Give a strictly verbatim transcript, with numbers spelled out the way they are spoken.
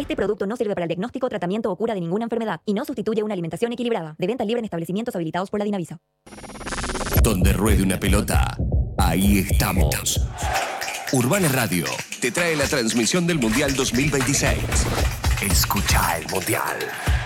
Este producto no sirve para el diagnóstico, tratamiento o cura de ninguna enfermedad y no sustituye una alimentación equilibrada. De venta libre en establecimientos habilitados por la Dinavisa. Donde ruede una pelota, ahí estamos. Urbana Radio te trae la transmisión del Mundial dos mil veintiséis. Escucha el Mundial.